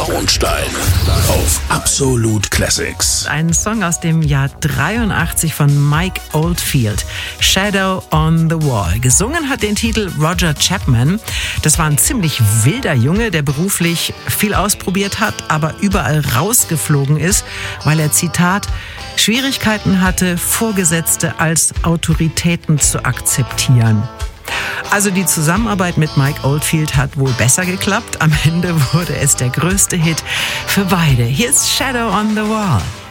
Traunstein auf Absolut Classics. Ein Song aus dem Jahr 83 von Mike Oldfield, Shadow on the Wall. Gesungen hat den Titel Roger Chapman. Das war ein ziemlich wilder Junge, der beruflich viel ausprobiert hat, aber überall rausgeflogen ist, weil er, Zitat, Schwierigkeiten hatte, Vorgesetzte als Autoritäten zu akzeptieren. Also die Zusammenarbeit mit Mike Oldfield hat wohl besser geklappt. Am Ende wurde es der größte Hit für beide. Hier ist Shadow on the Wall.